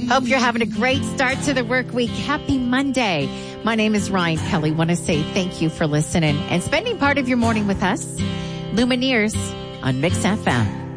Hope you're having a great start to the work week. Happy Monday. My name is Ryan Kelly. Want to say thank you for listening and spending part of your morning with us. Lumineers on Mix FM.